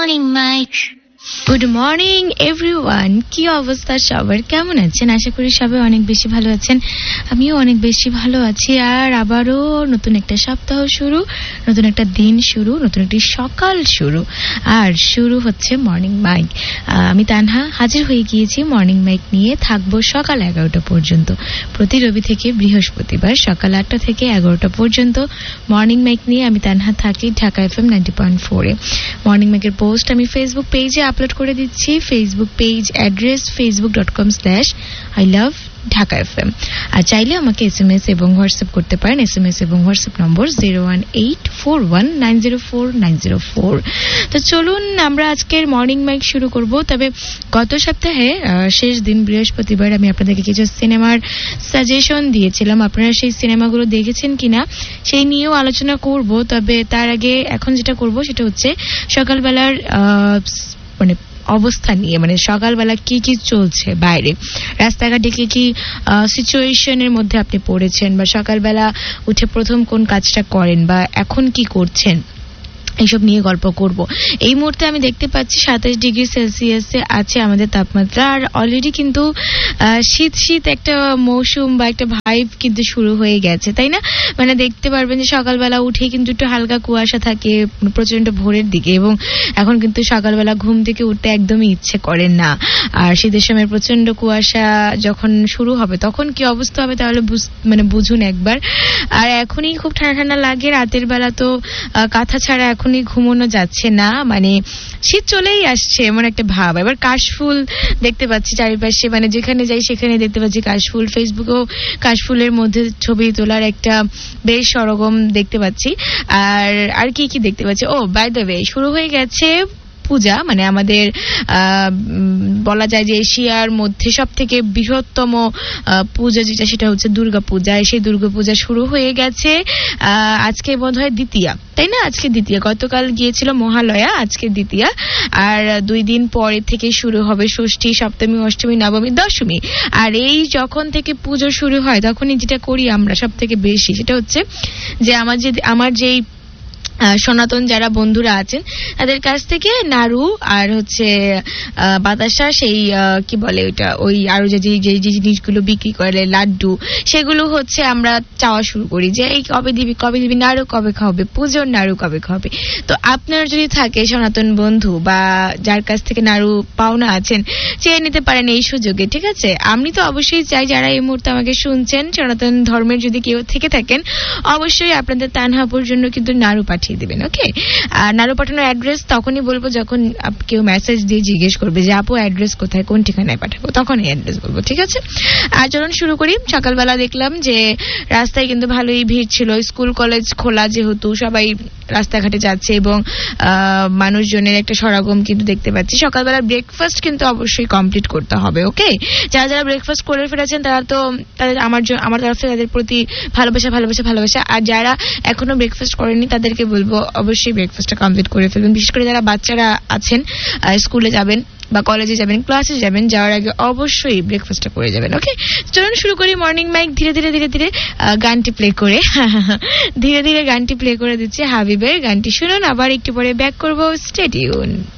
morning, Mike. Good morning everyone. কি অবস্থা সবার, কেমন আছেন? আশা করি সবাই অনেক বেশি ভালো আছেন, আমিও অনেক বেশি ভালো আছি। আর আবারও নতুন একটা সপ্তাহ শুরু, নতুন একটা দিন শুরু, নতুন একটি সকাল শুরু, আর শুরু হচ্ছে মর্নিং মাইক। আমি তানহা হাজির হয়ে গিয়েছি মর্নিং মাইক নিয়ে। থাকবো সকাল 11টা পর্যন্ত, প্রতি রবি থেকে বৃহস্পতিবার সকাল 8টা থেকে 11টা পর্যন্ত মর্নিং মাইক নিয়ে আমি তানহা থাকি ঢাকা FM 90.4-এ। মর্নিং মাইকের পোস্ট আমি ফেসবুক পেজে আপলোড করে দিচ্ছি। Facebook page address facebook.com/I love Dhaka FM। আর চাইলে আমাকে SMS এবং হোয়াটসঅ্যাপ করতে পারেন। SMS এবং হোয়াটসঅ্যাপ নম্বর 01841904904। তো চলুন আমরা আজকের মর্নিং মাইক শুরু করব। তবে গত সপ্তাহে শেষ দিন বৃহস্পতিবার আমি আপনাদেরকে কিছু সিনেমার সাজেশন দিয়েছিলাম। আপনারা সেই সিনেমাগুলো দেখেছেন কিনা সেই নিয়েও আলোচনা করব। তবে তার আগে এখন যেটা করব সেটা হচ্ছে সকালবেলার মানে অবস্থা নিয়ে, মানে সকালবেলা কি কি চলছে বাইরে, রাস্তাঘাটে কি কি সিচুয়েশনের মধ্যে আপনি পড়েছেন, বা সকালবেলা উঠে প্রথম কোন কাজটা করেন, বা এখন কি করছেন, এইসব নিয়ে গল্প করব। এই মুহূর্তে আমি দেখতে পাচ্ছি 27 ডিগ্রি সেলসিয়াসে আছে আমাদের তাপমাত্রা। আর অলরেডি কিন্তু শীত শীত একটা মৌসুম বা একটা ভাইব কিন্তু শুরু হয়ে গেছে, তাই না? মানে দেখতে পারবেন যে সকালবেলা উঠে কিন্তু একটু হালকা কুয়াশা থাকে প্রচন্ড ভোরের দিকে, এবং এখন কিন্তু সকালবেলা ঘুম থেকে উঠতে একদমই ইচ্ছে করে না। আর শীতের সময় প্রচন্ড কুয়াশা যখন শুরু হবে তখন কি অবস্থা হবে তাহলে মানে বুঝুন একবার। আর এখনই খুব ঠান্ডা ঠান্ডা লাগে, রাতের বেলা তো কাঁথা ছাড়া এখনই ঘুমানো যাচ্ছে না, মানে শীত চলেই আসছে এমন একটা ভাব। এবার কাশফুল দেখতে পাচ্ছি চারিপাশে, মানে যেখানে যাই সেখানে দেখতে পাচ্ছি কাশফুল। ফেসবুকেও কাশফুলের মধ্যে ছবি তোলার একটা বেশ সরগম দেখতে পাচ্ছি। আর কি কি দেখতে পাচ্ছি, ও বাই দ্য ওয়ে শুরু হয়ে গেছে পূজা। মানে আমাদের বলা যায় যে এশিয়ার মধ্যে সব থেকে বৃহত্তম পূজা যেটা সেটা হচ্ছে দুর্গা পূজা। সেই দুর্গা পূজা শুরু হয়ে গেছে। আজকে বোধহয় দ্বিতীয়া, তাই না? আজকে দ্বিতীয়া, গতকাল গিয়েছিল মহালয়া, আজকে দ্বিতীয়া। আর 2 দিন পরে থেকে শুরু হবে ষষ্ঠী, সপ্তমী, অষ্টমী, নবমী, দশমী। আর এই যখন থেকে পুজো শুরু হয় তখনই যেটা করি আমরা সব থেকে বেশি সেটা হচ্ছে যে আমার যেই সনাতন যারা বন্ধুরা আছেন তাদের কাছ থেকে নাড়ু আর হচ্ছে বাতাসা, সেই কি বলে ওইটা, ওই আরো যে জিনিসগুলো বিক্রি করে লাড্ডু, সেগুলো হচ্ছে আমরা চাওয়া শুরু করি যে এই কবে দিবি নাড়ু, কবে খাওয়াবে পুজোর নাড়ু, কবে খাওয়াবে। তো আপনার যদি থাকে সনাতন বন্ধু বা যার কাছ থেকে নাড়ু পাওনা আছেন, চেয়ে নিতে পারেন এই সুযোগে, ঠিক আছে? আমি তো অবশ্যই চাই যারা এই মুহূর্তে আমাকে শুনছেন সনাতন ধর্মের যদি কেউ থেকে থাকেন, অবশ্যই আপনাদের তানহাপুর জন্য কিন্তু নাড়ু পাঠিয়ে দিবেন, ওকে? আর নাড়ু পাঠানোর অ্যাড্রেস তখনই বলবো যখন কেউ মেসেজ দিয়ে জিজ্ঞেস করবে যে আপু অ্যাড্রেস কোথায়, কোন ঠিকানায় পাঠাবো, তখনই অ্যাড্রেস বলবো, ঠিক আছে? আর চলুন শুরু করি। সকালবেলা দেখলাম যে রাস্তায় কিন্তু ভালোই ভিড় ছিল। স্কুল কলেজ খোলা যেহেতু সবাই রাস্তাঘাটে যাচ্ছে, এবং মানুষজনের একটা সরাগম কিন্তু দেখতে পাচ্ছি। সকালবেলা ব্রেকফাস্ট কিন্তু অবশ্যই কমপ্লিট করতে হবে, ওকে? যারা যারা ব্রেকফাস্ট করে ফেলেছেন তারা তো তাদের আমার তরফ থেকে তাদের প্রতি ভালোবাসা। আর যারা এখনো ব্রেকফাস্ট করেনি তাদেরকে বলবো অবশ্যই ব্রেকফাস্টটা কমপ্লিট করে ফেলবেন। বিশেষ করে যারা বাচ্চারা আছেন, স্কুলে যাবেন বা কলেজে যাবেন, ক্লাসে যাবেন, যাওয়ার আগে অবশ্যই ব্রেকফাস্টটা করে যাবেন, ওকে? চলুন শুরু করি মর্নিং মাইক। ধীরে ধীরে গানটি প্লে করে ধীরে ধীরে গানটি প্লে করে দিচ্ছি হাবিবের। গানটি শুনুন, আবার একটু পরে ব্যাক করবো। Stay tune.